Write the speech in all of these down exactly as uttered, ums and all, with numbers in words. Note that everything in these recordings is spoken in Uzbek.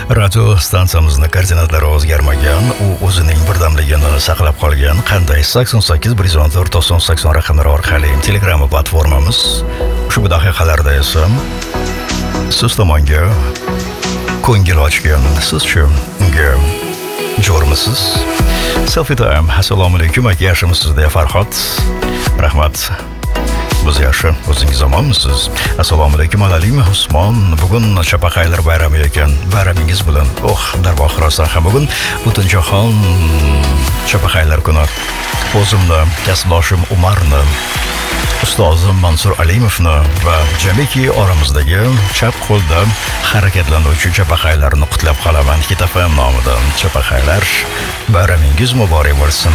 Radio stansiyamizning koordinatlari o'zgarmagan, u o'zining birdamligini saqlab qolgan. Qanday sakson sakkiz bir yuz o'n to'rt to'qson sakson raqamlari orqali Telegram platformamiz. Ushbu daqiqalarda esa siz tomonga ko'ngil ochgan, sizchi unga jo'rmisiz? Selfie time. Assalomu alaykum, aka, yaxshimisiz deya Farhod. Rahmat. Biz yaxshi, o'zingiz omonmisiz? Assalomu alaykum, Alalim Usmon. Bugun Chapaqaylar bayrami ekan. Bayramingiz bilan. Oh, darvoqe rostdan ham bugun butun jahon Chapaqaylar kuni. O'zimni, kasbdoshim Umarni, ustozim Mansur Alimovni va jamiki oramizdagi chap qo'lda harakatlanuvchi chapaqaylarni qutlab qolaman. Hit F M nomidan Chapaqaylar bayramingiz muborak bo'lsin.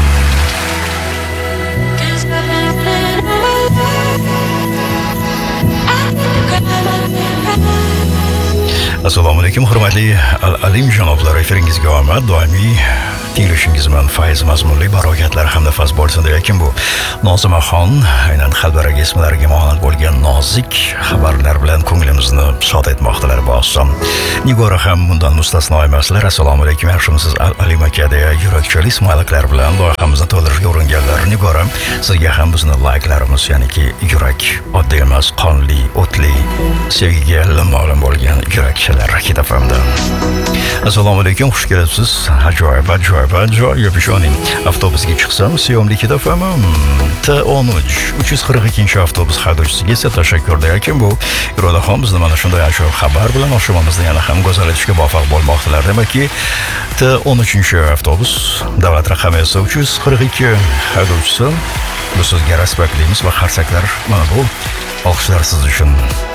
Assalomu alaykum, hurmatli Al-Alim janoblari, efiringizga omad, doimiy tinglishingiz bilan fayz mazmunli barakatlar hamda faz bo'lsin degan bu Nozimaxon aynan xalbaraga ismlariga monand bo'lgan nozik xabarlar bilan ko'nglimizni shod etmoqdalar bosim. Nigora ham bundan mustasno emaslar. Assalomu alaykum, yaxshimisiz Al-Alim aka deya yurakchali ismoliklar bilan loyihamizni to'ldirishga uringanlar. Nigora, sizga ham bizni layklarimiz, ya'niki yurak, oddiy emas, qonli, o'tli, sevgiga lim-molim bo'lgan yurakchalar kitobimdan. Assalomu alaykum, xush kelibsiz. Ajoyib, ajoyib, ajoyib ishoning. Avtobusga chiqsam, sevimli kitobim T o'n uch uch yuz qirq ikkinchi avtobus haydovchisiga esa tashakkur degan bu Irodaxon bizni mana shunday ajoyib xabar bilan oshirmamizni yana ham go'zal etishga muvaffaq bo'lmoqdalar. Demakki, T o'n uchinchi avtobus davlat raqami esa uch yuz qirq ikki haydovchisi. Bu sizga respektlaymiz va qarsaklar mana bu olqishlar siz uchun.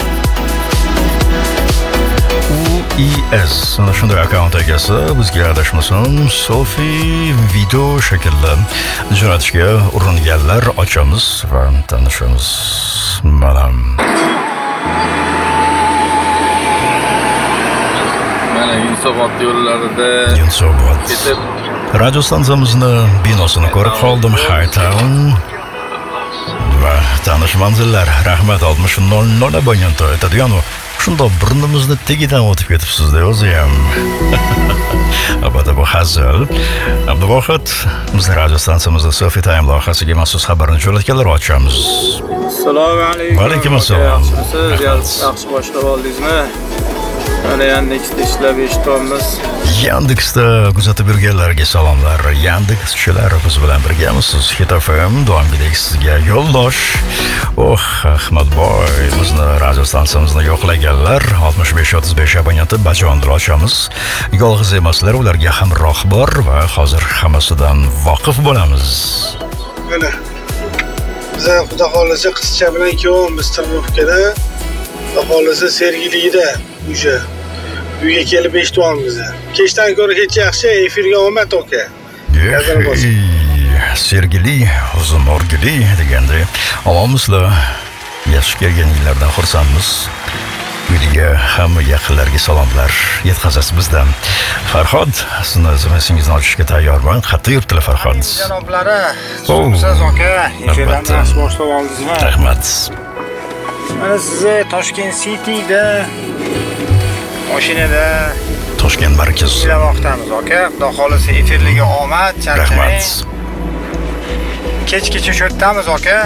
U I S ana shunday akkaunt egasi bizga adashmasam selfie video shaklda jo'natishga uringanlar, ochamiz va tanishamiz. Mana mana Yunusobod yo'llarida Yunusobod radio stansiyamizni binosini ko'rib qoldim. Hightown va tanish manzillar. Rahmat, oltmish nol nol abonent aytadigan-u shundoq burnimizni tegidan o'tib ketibsiz-da o'zi ham. Albatta bu hazil. Abduvohid biz radio stansiyamizda Selfie Time loyihasiga maxsus xabarni jo'natganlar, ochamiz. Assalomu alaykum. Va alaykum assalom. Yaxshimisiz? Yaxshi boshlab oldingizmi? Mana Yandexda ishlab eshityapmiz. Yandexda kuzatib yurganlarga salomlar. Yandexchilar biz bilan birgamisiz. Hit F M doimgidek sizga yo'ldosh. Oh, Ahmadboy bizni radio stansiyamizni yo'qlaganlar oltmish besh o'ttiz besh abonenti bajondir ochamiz. Yolg'iz emaslar, ularga hamroh bor va hozir hammasidan voqif bo'lamiz. Mana biz xudo xolasa qizcha bilan ikkovimiz Tirnovkada, xudo xolasa Sergelida o'sha uyga kelib eshityapmiz. Kechdan ko'ra hech yaxshi, efirga omad aka. Sergeli, uzun o'rgili deganda omonmisizlar. Yaxshi kelgan yillardan xursandmiz. Uyga hamma yaqinlarga salomlar yetkazasiz bizdan. Farhod, sizni zimingizni ochishga tayyorman. Xatda yuribdilar Farhod. Janoblari, siz aka, efirlarni yaxshi boshlab oldingizmi? Rahmat. Mana sizni Toshkent City'da mashinada Toshkent markaz ishlamoqdamiz aka. Xudo xolasa efirlarga omad, charchamang. Kech-kecha sho'tamiz aka.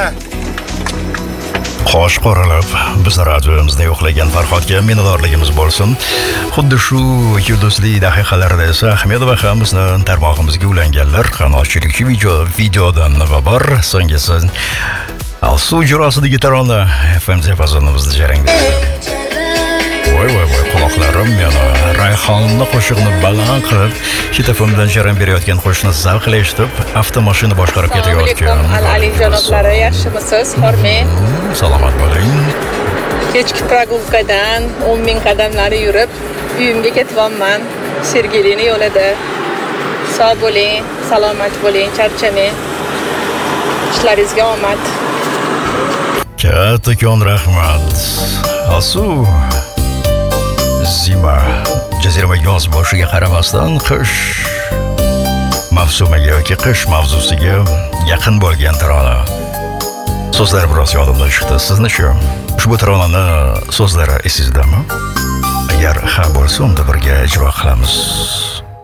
Qosh qoralab biz radiomizni yo'qlagan Farhodga minnatdorligimiz bo'lsin. Xuddi shu yulduzli daqiqalarda esa Ahmedova ham bizni tarmog'imizga ulanganlar. Qanotchilikchi video videodan va bor so'nggisi Alsu jurasidagi tarona F M diapazonimizda jaranglaydi. Voy voy voy, quloqlarim meni Rayhonni qo'shig'ini baland qilib, Hit F M'dan jarang berayotgan qo'shni zavqla eshitib, avtomashina boshqarib ketayotgan. Al-Alim janoblari, yaxshimisiz? Hormang. Salomat bo'ling. Kechki прогулкаdan o'n ming qadamlar yurib, uyimga ketyapman. Sergelini yo'lida. Sog' bo'ling, salomat bo'ling, charchamang. Ishlaringizga omad. Kattakon rahmat. Alsu zima jazirama yoz boshiga qaramasdan qish mavsumiga yoki qish mavzusiga yaqin bo'lgan tarona. So'zlar biroz yodimdan chiqdi. Sizni-chi? Ushbu taronani so'zlari esizdami? agar ha bo'lsa unda birga ijro qilamiz.